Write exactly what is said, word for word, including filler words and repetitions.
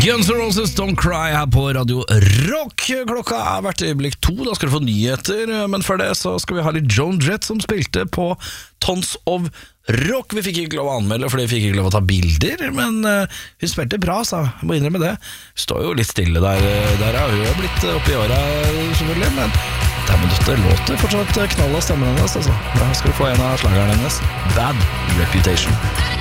Guns N' Roses, Don't Cry her på Radio Rock. Klokka er hvert øyeblikk to, da skal du få nyheter. Men før det så skal vi ha litt Joan Jett som spilte på Tons of Rock. Vi fikk ikke lov å anmelde, for vi fikk ikke lov å ta bilder. Men uh, hun spilte bra, så jeg må innrømme det. Hun står jo litt stille der, der ja. Hun har blitt oppe i året selvfølgelig. Men det låter fortsatt knall av stemmen hennes, altså. Da skal du få en av slagerne hennes, Bad Reputation.